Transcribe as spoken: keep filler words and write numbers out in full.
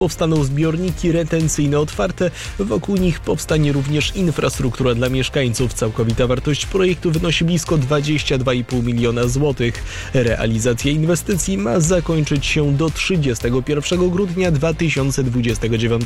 Powstaną zbiorniki retencyjne otwarte, wokół nich powstanie również infrastruktura dla mieszkańców. Całkowita wartość projektu wynosi blisko dwadzieścia dwa i pół miliona złotych. Realizacja inwestycji ma zakończyć się do trzydziestego pierwszego grudnia dwa tysiące dwudziestego dziewiątego